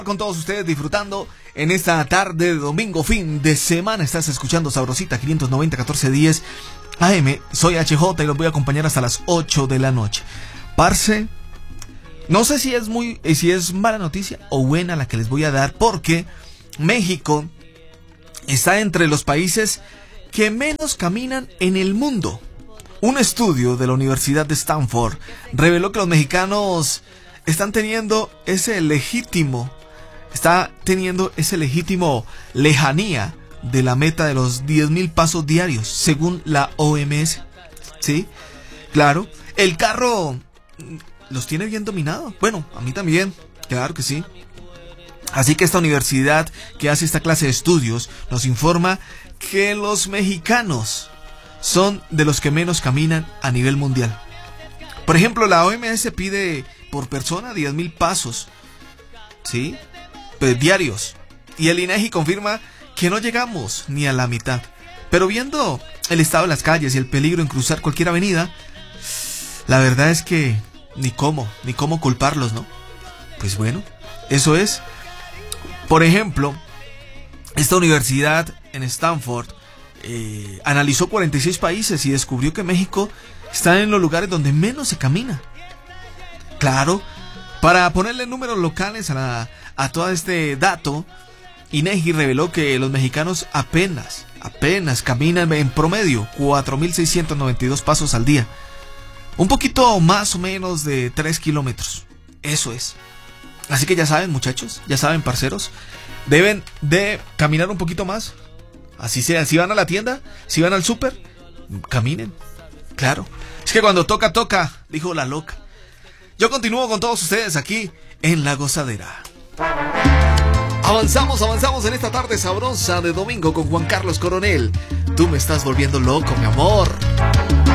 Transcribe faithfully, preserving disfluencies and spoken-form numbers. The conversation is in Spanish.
Con todos ustedes disfrutando en esta tarde de domingo, fin de semana. Estás escuchando Sabrosita quinientos noventa catorce diez A M. Soy H J y los voy a acompañar hasta las ocho de la noche. Parce, no sé si es muy, si es mala noticia o buena la que les voy a dar, porque México está entre los países que menos caminan en el mundo. Un estudio de la Universidad de Stanford reveló que los mexicanos están teniendo ese legítimo Está teniendo ese legítimo lejanía de la meta de los diez mil pasos diarios, según la O M S. ¿Sí? Claro. El carro los tiene bien dominados. Bueno, a mí también. Claro que sí. Así que esta universidad que hace esta clase de estudios nos informa que los mexicanos son de los que menos caminan a nivel mundial. Por ejemplo, la O M S pide por persona diez mil pasos. ¿Sí? Diarios, y el INEGI confirma que no llegamos ni a la mitad. Pero viendo el estado de las calles y el peligro en cruzar cualquier avenida, la verdad es que ni cómo, ni cómo culparlos, ¿no? Pues bueno, eso es. Por ejemplo, esta universidad en Stanford eh, analizó cuarenta y seis países y descubrió que México está en los lugares donde menos se camina. Claro, para ponerle números locales a la A todo este dato, INEGI reveló que los mexicanos apenas, apenas caminan en promedio cuatro mil seiscientos noventa y dos pasos al día. Un poquito más o menos de tres kilómetros. Eso es. Así que ya saben, muchachos, ya saben, parceros, deben de caminar un poquito más. Así sea, si van a la tienda, si van al súper, caminen. Claro. Es que cuando toca, toca, dijo la loca. Yo continúo con todos ustedes aquí en La Gozadera. Avanzamos, avanzamos en esta tarde sabrosa de domingo con Juan Carlos Coronel. Tú me estás volviendo loco, mi amor.